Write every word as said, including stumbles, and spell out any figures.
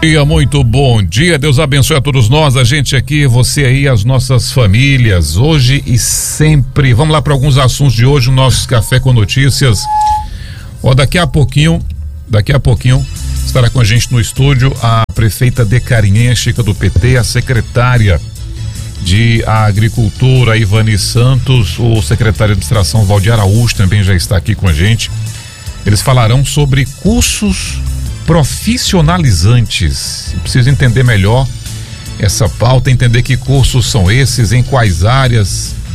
Muito bom dia, Deus abençoe a todos nós, a gente aqui, você aí, as nossas famílias, hoje e sempre. Vamos lá para alguns assuntos de hoje, o nosso Café com Notícias. Ó, daqui a pouquinho, daqui a pouquinho estará com a gente no estúdio a prefeita de Carinhém, Chica do P T, a secretária de Agricultura, Ivani Santos, o secretário de Administração, Valdir Araújo, também já está aqui com a gente. Eles falarão sobre cursos profissionalizantes. Preciso entender melhor essa pauta, entender que cursos são esses, em quais áreas,